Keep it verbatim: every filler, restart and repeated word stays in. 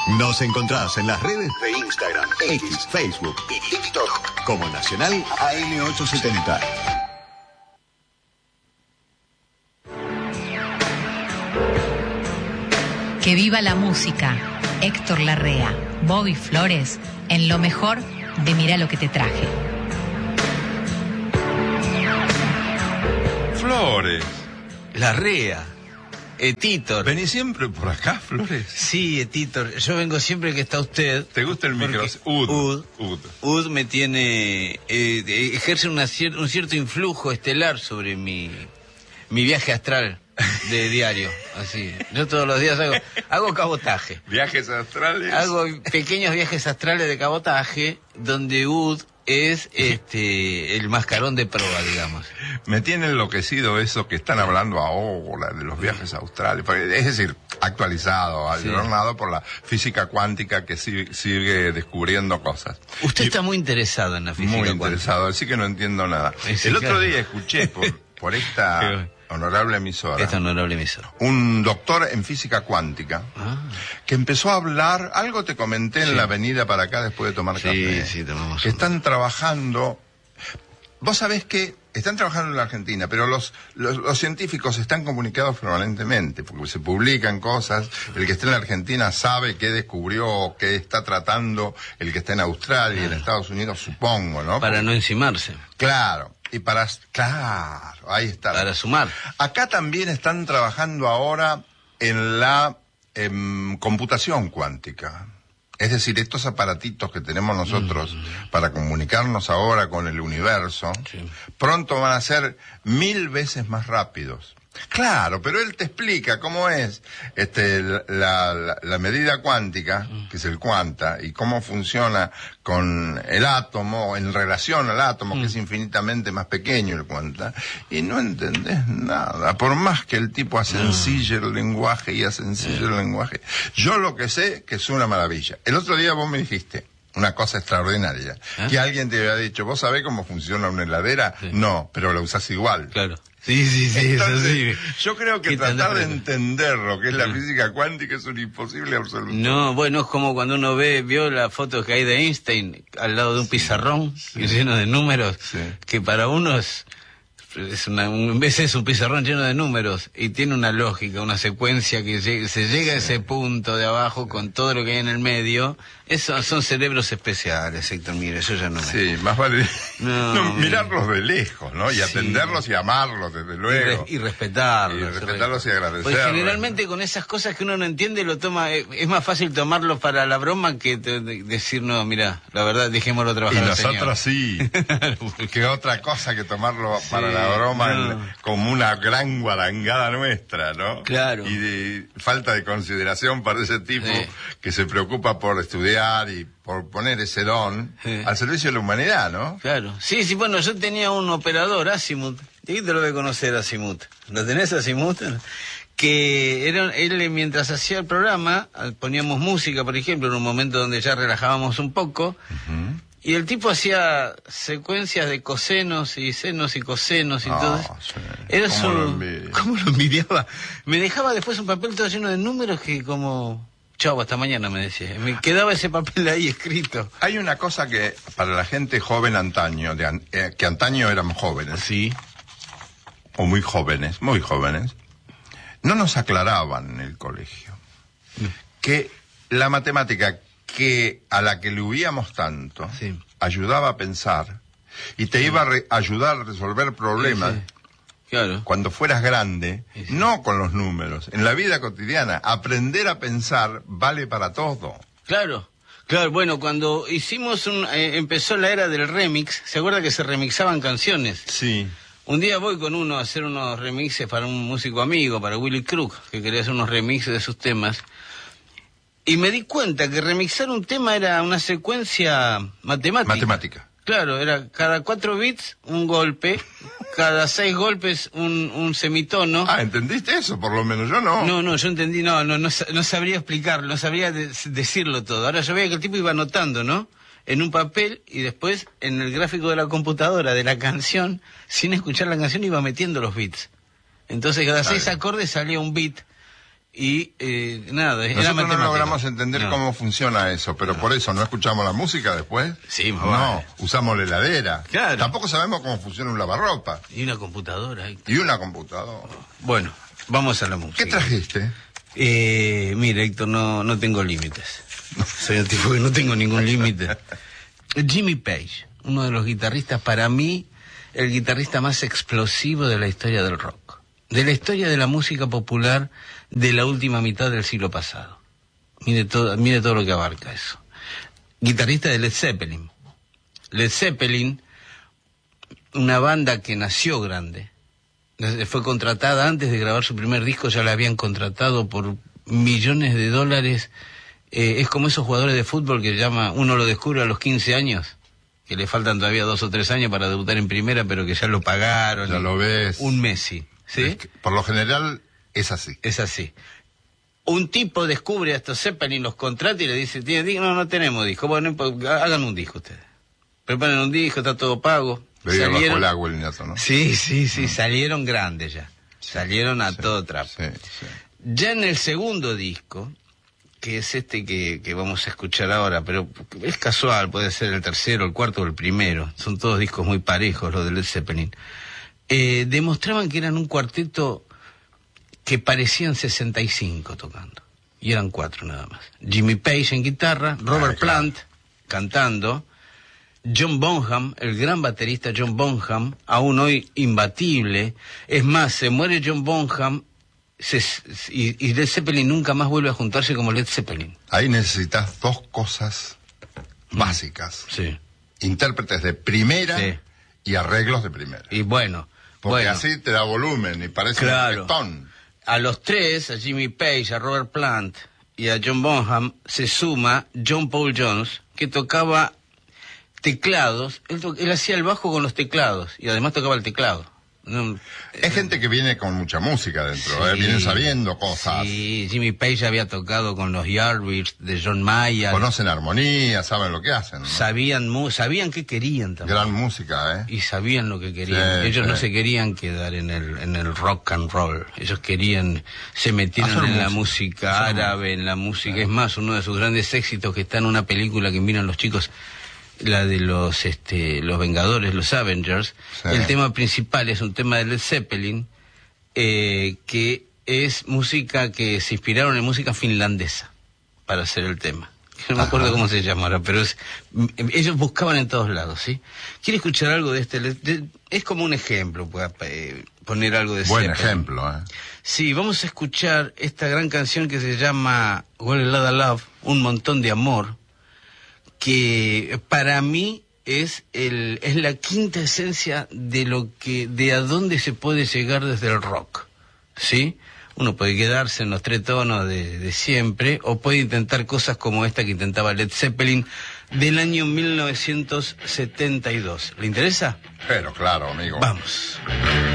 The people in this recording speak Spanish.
Nos encontrás en las redes de Instagram, X, Facebook y TikTok como Nacional A M ochocientos setenta. Que viva la música. Héctor Larrea, Bobby Flores, en lo mejor de Mirá lo que te traje. Flores. Larrea. Etitor. ¿Venís siempre por acá, Flores? Sí, Etitor. Yo vengo siempre que está usted. ¿Te gusta el micro? Ud. Ud. Ud. Ud me tiene... Eh, ejerce una cier un cierto influjo estelar sobre mi, mi viaje astral de diario. Así. Yo todos los días hago, hago cabotaje. ¿Viajes astrales? Hago pequeños viajes astrales de cabotaje donde Ud es este el mascarón de proa, digamos. Me tiene enloquecido eso que están hablando ahora de los viajes australes, es decir, actualizado, adornado sí. por la física cuántica que sigue, sigue descubriendo cosas. Usted y, está muy interesado en la física muy cuántica. Muy interesado, así que no entiendo nada. Sí, El otro claro. día escuché por, por esta... honorable emisora. Esta honorable emisora. Un doctor en física cuántica ah. que empezó a hablar, algo te comenté sí. en la avenida para acá después de tomar sí, café. Sí, tomamos. Que están trabajando, vos sabés que están trabajando en la Argentina, pero los, los, los científicos están comunicados permanentemente, porque se publican cosas, el que está en la Argentina sabe qué descubrió, qué está tratando, el que está en Australia y en Estados Unidos, supongo, ¿no? Para porque, no encimarse. Claro. Y para, claro, ahí está. Para sumar. Acá también están trabajando ahora en la en computación cuántica. Es decir, estos aparatitos que tenemos nosotros mm. para comunicarnos ahora con el universo, sí. pronto van a ser mil veces más rápidos. Claro, pero él te explica cómo es este la, la, la medida cuántica, que es el cuanta, y cómo funciona con el átomo, en relación al átomo, mm. que es infinitamente más pequeño el cuanta, y no entendés nada, por más que el tipo asencille el lenguaje y asencille el lenguaje. Yo lo que sé que es una maravilla. El otro día vos me dijiste una cosa extraordinaria, ¿eh? Que alguien te había dicho, ¿vos sabés cómo funciona una heladera? Sí. No, pero la usás igual. Claro. Sí, sí, sí, Entonces, eso sí. Yo creo que tratar de entender lo que es la física cuántica es un imposible absoluto. No, bueno, es como cuando uno ve, vio la foto que hay de Einstein al lado de un sí, pizarrón sí. lleno de números, sí. que para uno es, es una, un vez es un pizarrón lleno de números y tiene una lógica, una secuencia que se, se llega sí. a ese punto de abajo sí. con todo lo que hay en el medio. Eso son cerebros especiales, Héctor, mire, eso ya no me... Sí, más vale no, no, mirarlos de lejos, ¿no? Y sí. atenderlos y amarlos, desde luego. Y, re, y respetarlos. Y respetarlos y agradecerlos. Porque generalmente con esas cosas que uno no entiende, lo toma, es más fácil tomarlo para la broma que te, de, decir, no, mira, la verdad, dejémoslo trabajar. Y nosotros sí. Que otra cosa que tomarlo sí, para la broma no. en, como una gran guarangada nuestra, ¿no? Claro. Y de falta de consideración para ese tipo sí. que se preocupa por estudiar y por poner ese don sí. al servicio de la humanidad, ¿no? Claro. Sí, sí, bueno, yo tenía un operador, Asimut, y te lo voy a conocer, Asimut. ¿Lo tenés, Asimut? Que era, él mientras hacía el programa, poníamos música, por ejemplo, en un momento donde ya relajábamos un poco, uh-huh. y el tipo hacía secuencias de cosenos y senos y cosenos y oh, todo eso. Sí. Era ¿Cómo su... lo envidia? ¿Cómo lo envidiaba? Me dejaba después un papel todo lleno de números que como... Chau, hasta mañana, me decía. Me quedaba ese papel ahí escrito. Hay una cosa que para la gente joven antaño, de an, eh, que antaño éramos jóvenes. Sí. O muy jóvenes, muy jóvenes. No nos aclaraban en el colegio. Mm. Que la matemática, que a la que le huíamos tanto, sí. ayudaba a pensar y te sí. iba a re, ayudar a resolver problemas. Sí, sí. Claro. Cuando fueras grande, sí, sí. no con los números, en la vida cotidiana, aprender a pensar vale para todo. Claro, claro, bueno, cuando hicimos un, eh, empezó la era del remix, ¿se acuerda que se remixaban canciones? Sí. Un día voy con uno a hacer unos remixes para un músico amigo, para Willy Crook, que quería hacer unos remixes de sus temas, y me di cuenta que remixar un tema era una secuencia matemática. Matemática. Claro, era cada cuatro bits un golpe, cada seis golpes un, un semitono. Ah, ¿entendiste eso? Por lo menos yo no. No, no, yo entendí, no, no, no, no sabría explicarlo, no sabría de, decirlo todo. Ahora yo veía que el tipo iba anotando, ¿no? En un papel y después en el gráfico de la computadora de la canción, sin escuchar la canción, iba metiendo los bits. Entonces cada seis acordes salía un bit. Y eh, nada, era Nosotros no matemático. logramos entender No. cómo funciona eso, pero No. por eso no escuchamos la música después. Sí, más No, vale. usamos la heladera. Claro. Tampoco sabemos cómo funciona un lavarropa. Y una computadora. Héctor. Y una computadora. Bueno, vamos a la música. ¿Qué trajiste? Eh, mira, Héctor, no, no tengo límites. Soy un tipo que no tengo ningún límite. Jimmy Page, uno de los guitarristas, para mí, el guitarrista más explosivo de la historia del rock. De la historia de la música popular de la última mitad del siglo pasado. Mire todo, mire todo lo que abarca eso. Guitarrista de Led Zeppelin. Led Zeppelin, una banda que nació grande, fue contratada antes de grabar su primer disco, ya la habían contratado por millones de dólares. Eh, es como esos jugadores de fútbol que llama, uno lo descubre a los quince años, que le faltan todavía dos o tres años para debutar en primera, pero que ya lo pagaron. Ya lo ves. Un Messi, ¿sí? Es que, por lo general es así. Es así. Un tipo descubre a estos Zeppelin, los contrata y le dice, ¿tiene disco? No, no tenemos disco. Bueno, hagan un disco ustedes. Preparen un disco, está todo pago. Veía bajo Salieron- el agua el niñato, ¿no? Sí, sí, sí, salieron grandes ya. Salieron a Sí, todo trapo. Sí, sí. Ya en el segundo disco, que es este que, que vamos a escuchar ahora, pero es casual, puede ser el tercero, el cuarto o el primero, son todos discos muy parejos los de Led Zeppelin, eh, demostraban que eran un cuarteto que parecían sesenta y cinco tocando, y eran cuatro nada más. Jimmy Page en guitarra, Robert Ah, claro. Plant cantando, John Bonham, el gran baterista John Bonham, aún hoy imbatible. Es más, se muere John Bonham se, y, y Led Zeppelin nunca más vuelve a juntarse como Led Zeppelin. Ahí necesitas dos cosas básicas. Sí. Intérpretes de primera Sí. y arreglos de primera. Y bueno, Porque bueno, así te da volumen y parece Claro. un reggaetón. a los tres, a Jimmy Page, a Robert Plant y a John Bonham, se suma John Paul Jones, que tocaba teclados. Él, to- él hacía el bajo con los teclados y además tocaba el teclado. No, Es gente que viene con mucha música dentro, Sí. ¿eh? Vienen sabiendo cosas. Sí, Jimmy Page había tocado con los Yardbirds de John Mayer. Conocen armonía, saben lo que hacen, ¿no? Sabían, mu- sabían qué querían también. Gran música, ¿eh? Y sabían lo que querían. Sí, Ellos sí. no se querían quedar en el, en el rock and roll. Ellos querían, se metieron Hacer en la música. música Hacer árabe, en la música. Es más, uno de sus grandes éxitos que está en una película que miran los chicos, la de los este los Vengadores, los Avengers. Sí. El tema principal es un tema de Led Zeppelin, eh, que es música que se inspiraron en música finlandesa para hacer el tema. No me acuerdo Ajá. cómo se llama ahora, pero es, m- ellos buscaban en todos lados, ¿sí? ¿Quiere escuchar algo de este? Led- de- es como un ejemplo, pueda eh, poner algo de Buen Zeppelin. ejemplo, ¿eh? Sí, vamos a escuchar esta gran canción que se llama Well, a Lot of Love, un montón de amor, que para mí es el es la quinta esencia de lo que de a dónde se puede llegar desde el rock, ¿sí? Uno puede quedarse en los tres tonos de, de siempre o puede intentar cosas como esta que intentaba Led Zeppelin del año mil novecientos setenta y dos. ¿Le interesa? Pero claro, amigo. Vamos.